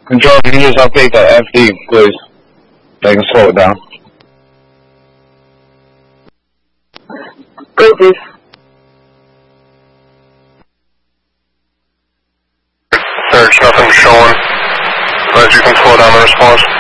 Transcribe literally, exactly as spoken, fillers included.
Control, can you just update the F D, please? They can slow it down. Great, please. Search, nothing showing. Glad you can slow down the response.